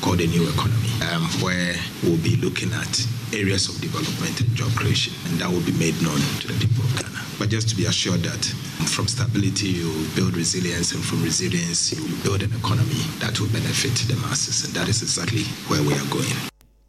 called the New Economy, where we'll be looking at areas of development and job creation, and that will be made known to the people of Ghana. But just to be assured that from stability you build resilience, and from resilience you build an economy that will benefit the masses, and that is exactly where we are going.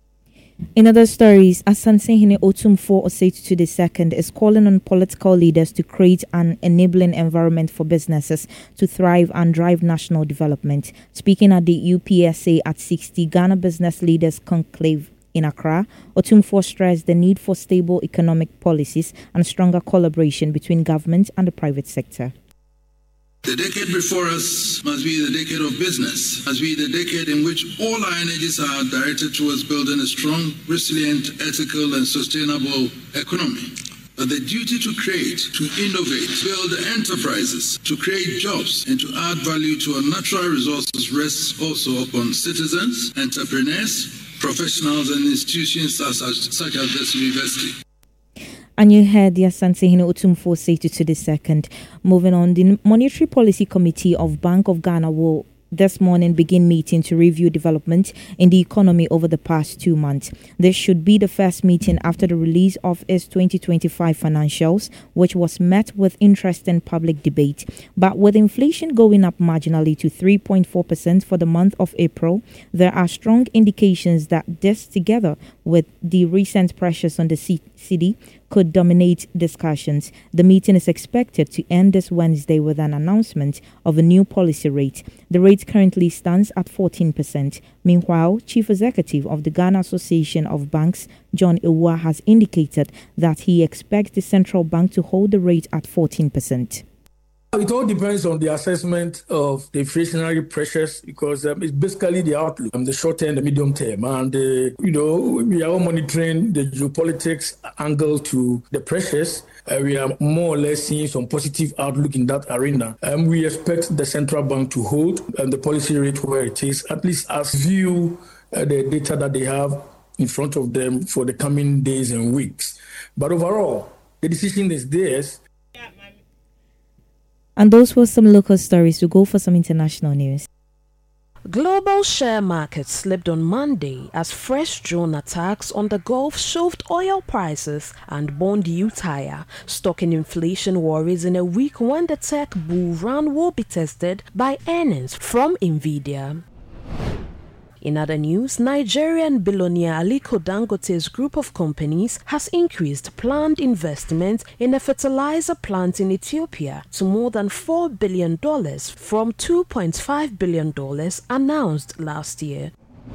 In other stories, Asante Otumfuo Osei II is calling on political leaders to create an enabling environment for businesses to thrive and drive national development. Speaking at the UPSA at 60 Ghana Business Leaders Conclave in Accra, Otumfuo stressed the need for stable economic policies and stronger collaboration between government and the private sector. The decade before us must be the decade of business, must be the decade in which all our energies are directed towards building a strong, resilient, ethical, and sustainable economy. But the duty to create, to innovate, build enterprises, to create jobs, and to add value to our natural resources rests also upon citizens, entrepreneurs, professionals, and institutions such as this university. And you heard the Asante Otumfuo Osei II. Moving on, the Monetary Policy Committee of Bank of Ghana will this morning begin meeting to review development in the economy over the past 2 months. This should be the first meeting after the release of its 2025 financials, which was met with interesting public debate. But with inflation going up marginally to 3.4% for the month of April, there are strong indications that this, together with the recent pressures on the cedi, could dominate discussions. The meeting is expected to end this Wednesday with an announcement of a new policy rate. The rate currently stands at 14%. Meanwhile, Chief Executive of the Ghana Association of Banks, John Iwa, has indicated that he expects the central bank to hold the rate at 14%. It all depends on the assessment of the inflationary pressures, because it's basically the outlook, the short term, the medium term. And, we are all monitoring the geopolitics angle to the pressures. We are more or less seeing some positive outlook in that arena. We expect the central bank to hold the policy rate where it is, at least as view the data that they have in front of them for the coming days and weeks. But overall, the decision is theirs. And those were some local stories. We go for some international news. Global share markets slipped on Monday as fresh drone attacks on the Gulf shoved oil prices and bond yields higher, stoking inflation worries in a week when the tech bull run will be tested by earnings from Nvidia. In other news, Nigerian billionaire Aliko Dangote's group of companies has increased planned investment in a fertilizer plant in Ethiopia to more than $4 billion from $2.5 billion announced last year.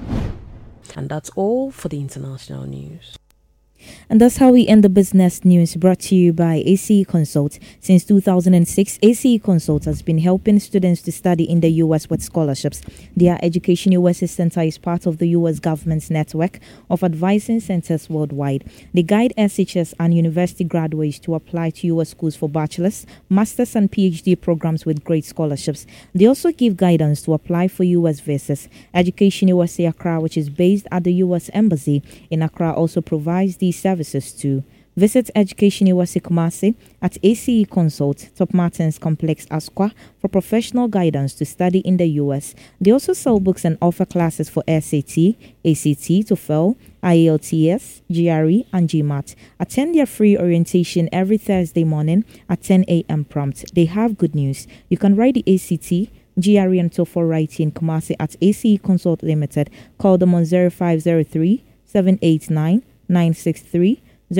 And that's all for the international news. And that's how we end the business news, brought to you by ACE Consult. Since 2006, ACE Consult has been helping students to study in the U.S. with scholarships. Their Education USA Center is part of the U.S. government's network of advising centers worldwide. They guide SHS and university graduates to apply to U.S. schools for bachelor's, master's, and PhD programs with great scholarships. They also give guidance to apply for U.S. visas. Education USA Accra, which is based at the U.S. Embassy in Accra, also provides these services too. Visit Education USA Kumasi at ACE Consult, Top Martins Complex, Asqua, for professional guidance to study in the U.S. They also sell books and offer classes for SAT, ACT, TOEFL, IELTS, GRE, and GMAT. Attend their free orientation every Thursday morning at 10 a.m. prompt. They have good news. You can write the ACT, GRE, and TOEFL writing Kumasi at ACE Consult Limited. Call them on 0503 789 963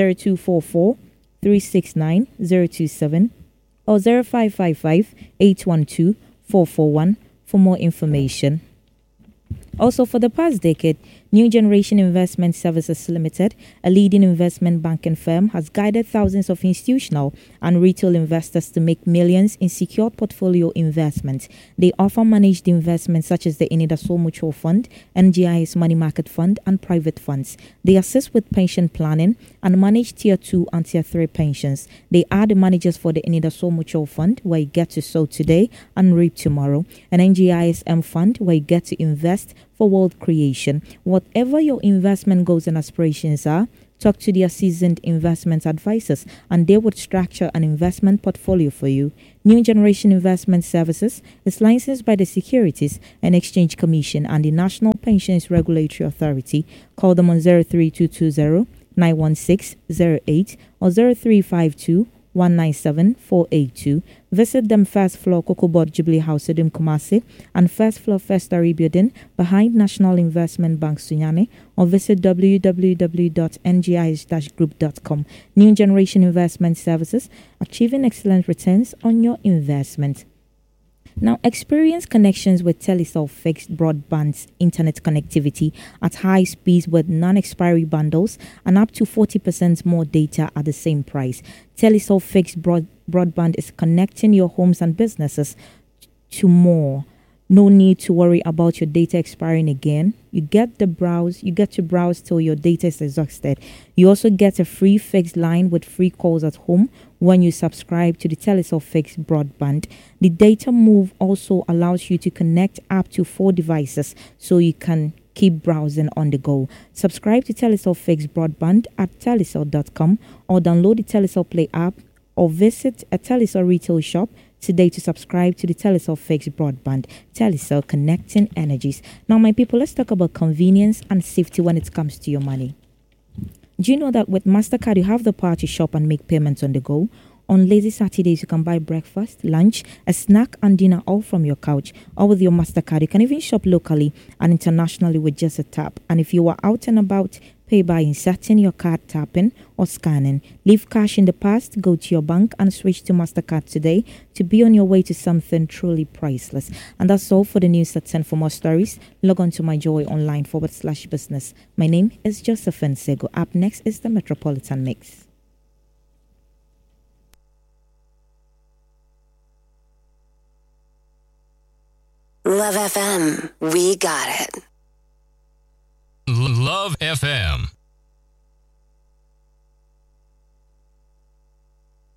0244 369 027 or 0555 812 441 for more information. Also, for the past decade, New Generation Investment Services Limited, a leading investment banking firm, has guided thousands of institutional and retail investors to make millions in secured portfolio investments. They offer managed investments such as the Inidasol Mutual Fund, NGI's Money Market Fund, and private funds. They assist with pension planning and manage Tier 2 and Tier 3 pensions. They are the managers for the Inidasol Mutual Fund, where you get to sow today and reap tomorrow, and NGI's M Fund, where you get to invest for world creation. Whatever your investment goals and aspirations are, Talk to their seasoned investment advisors and they would structure an investment portfolio for you. New Generation Investment Services is licensed by the Securities and Exchange Commission and the National Pensions Regulatory Authority. Call them on 03220 91608 or 0352 197 482. Visit them first floor Kokobot Jubilee House Edum Kumasi and first floor First Story Building behind National Investment Bank Sunyane or visit www.ngis-group.com. New Generation Investment Services, achieving excellent returns on your investment. Now, experience connections with Telecel fixed broadband internet connectivity at high speeds with non-expiry bundles and up to 40% more data at the same price. Telecel fixed broadband is connecting your homes and businesses to more. No need to worry about your data expiring again. You get to browse till your data is exhausted. You also get a free fixed line with free calls at home when you subscribe to the Telecel fixed broadband. The data move also allows you to connect up to 4 devices so you can keep browsing on the go. Subscribe to Telecel fixed broadband at telecel.com or download the Telecel Play app or visit a Telecel retail shop today to subscribe to the Telecel fixed broadband. Telecel, connecting energies. Now, my people, let's talk about convenience and safety when it comes to your money. Do you know that with MasterCard, you have the power to shop and make payments on the go? On lazy Saturdays, you can buy breakfast, lunch, a snack, and dinner all from your couch or with your MasterCard. You can even shop locally and internationally with just a tap. And if you are out and about, pay by inserting your card, tapping, or scanning. Leave cash in the past, go to your bank and switch to MasterCard today to be on your way to something truly priceless. And that's all for the news at 10. For more stories, log on to myjoyonline.com/business. My name is Josephine Sego. Up next is the Metropolitan Mix. Love FM, we got it. Love FM.